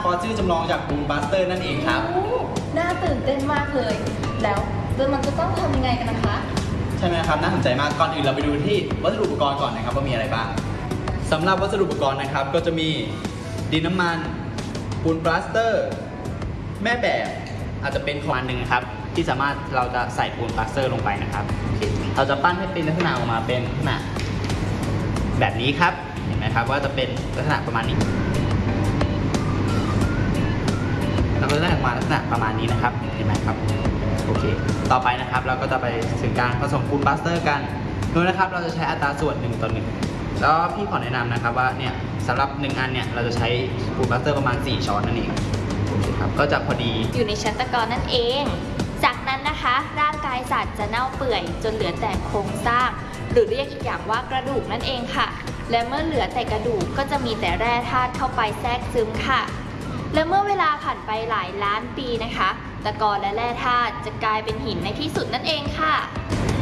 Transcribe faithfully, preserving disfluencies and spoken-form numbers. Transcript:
ฟอสซิลจำลองจากปูนบัสเตอร์นั่นเองครับน่าตื่นเต้นมากเลยแล้วมันจะต้องทำยังไงกันนะคะใช่ไหมครับน่าสนใจมากก่อนอื่นเราไปดูที่วัสดุอุปกรณ์ก่อนนะครับว่ามีอะไรบ้างสำหรับวัสดุอุปกรณ์นะครับก็จะมีดินน้ำมันปูนปลาสเตอร์แม่แบบอาจจะเป็นของอันหนึ่งครับที่สามารถเราจะใส่ปูนปลาสเตอร์ลงไปนะครับเราจะปั้นให้เป็นลักษณะออกมาเป็นลักษณะแบบนี้ครับเห็นไหมครับว่าจะเป็นลักษณะประมาณนี้เราก็จะได้ออกมาลักษณะประมาณนี้นะครับเห็นไหมครับโอเคต่อไปนะครับเราก็จะไปถึงการผสมปูนปลาสเตอร์กันโดยนะครับเราจะใช้อัตราส่วนหนึ่งต่อหนึ่งแล้วพี่ขอแนะนำนะครับว่าเนี่ยสำหรับหนึ่งอันเนี่ยเราจะใช้ปูนปลาสเตอร์ประมาณสี่ช้อนนั่นเองโอเคครับก็จะพอดีอยู่ในชั้นตะกอนนั่นเองจากนั้นนะคะร่างกายสัตว์จะเน่าเปื่อยจนเหลือแต่โครงสร้างหรือเรียกอีกอย่างว่ากระดูกนั่นเองค่ะและเมื่อเหลือแต่กระดูกก็จะมีแต่แร่ธาตุเข้าไปแทรกซึมค่ะและเมื่อเวลาผ่านไปหลายล้านปีนะคะตะกอนและแร่ธาตุจะกลายเป็นหินในที่สุดนั่นเองค่ะ